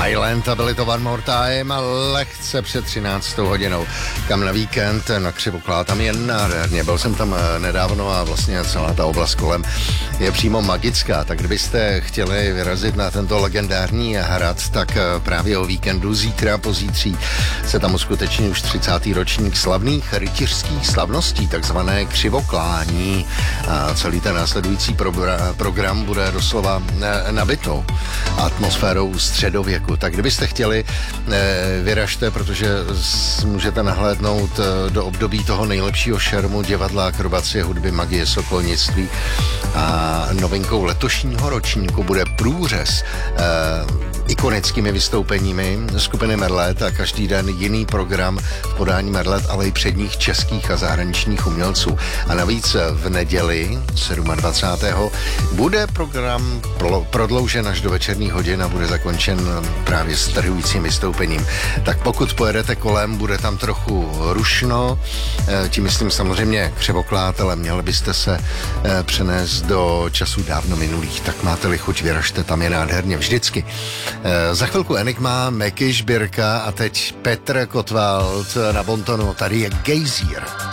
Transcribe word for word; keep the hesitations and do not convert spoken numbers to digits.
Highland a byli to One More Time a lehce před třináctou hodinou. Kam na víkend, na Křivoklá, tam je nádherně. Byl jsem tam nedávno a vlastně celá ta oblast kolem je přímo magická. Tak kdybyste chtěli vyrazit na tento legendární hrad, tak právě o víkendu zítra, pozítří se tam uskuteční už třicátý ročník slavných rytířských slavností, takzvané Křivoklání. A celý ten následující pro- program bude doslova nabito atmosférou středověku. Tak kdybyste chtěli, vyražte, protože můžete nahlédnout do období toho nejlepšího šermu divadla, akrobacie, hudby, magie, sokolnictví. A novinkou letošního ročníku bude průřez ikonickými vystoupeními skupiny Merlet a každý den jiný program v podání Merlet, ale i předních českých a zahraničních umělců. A navíc v neděli dvacátého sedmého bude program prodloužen až do večerních hodin a bude zakončen právě s trhujícím vystoupením. Tak pokud pojedete kolem, bude tam trochu rušno, tím myslím samozřejmě Křivoklát, ale měli byste se přenést do časů dávno minulých. Tak máte-li chuť, vyražte, tam je nádherně vždycky. Za chvilku Enigma, Meky Žbírka a teď Petr Kotwald na bontonu. Tady je Gejzír.